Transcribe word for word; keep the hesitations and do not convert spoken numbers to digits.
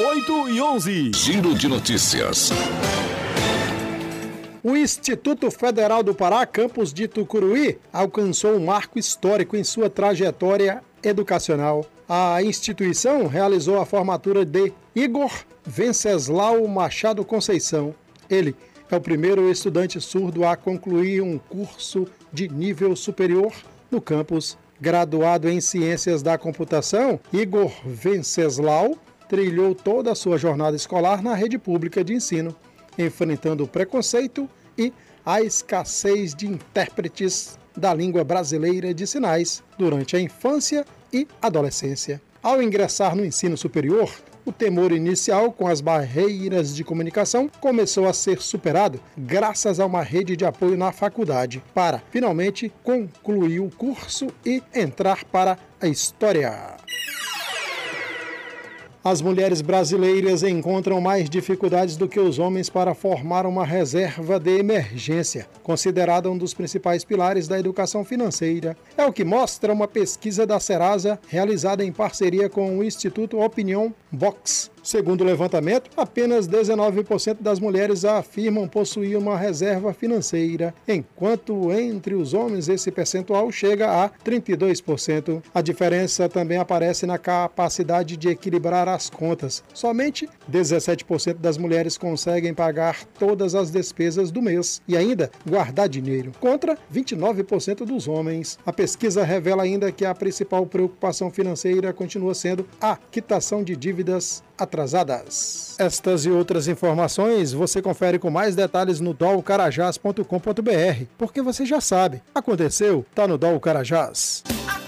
oito e onze. Giro de notícias. O Instituto Federal do Pará, campus de Tucuruí, alcançou um marco histórico em sua trajetória educacional. A instituição realizou a formatura de Igor Venceslau Machado Conceição. Ele é o primeiro estudante surdo a concluir um curso de nível superior no campus. Graduado em Ciências da Computação, Igor Venceslau trilhou toda a sua jornada escolar na rede pública de ensino, enfrentando o preconceito e a escassez de intérpretes da língua brasileira de sinais durante a infância e adolescência. Ao ingressar no ensino superior, o temor inicial com as barreiras de comunicação começou a ser superado graças a uma rede de apoio na faculdade, para finalmente concluir o curso e entrar para a história. As mulheres brasileiras encontram mais dificuldades do que os homens para formar uma reserva de emergência, considerada um dos principais pilares da educação financeira. É o que mostra uma pesquisa da Serasa realizada em parceria com o Instituto Opinion Vox. Segundo o levantamento, apenas dezenove por cento das mulheres afirmam possuir uma reserva financeira, enquanto entre os homens esse percentual chega a trinta e dois por cento. A diferença também aparece na capacidade de equilibrar as contas. Somente dezessete por cento das mulheres conseguem pagar todas as despesas do mês e ainda guardar dinheiro, contra vinte e nove por cento dos homens. A pesquisa revela ainda que a principal preocupação financeira continua sendo a quitação de dívidas atrasadas. Estas e outras informações você confere com mais detalhes no dol carajás ponto com ponto br, porque você já sabe, aconteceu, tá no Dol Carajás.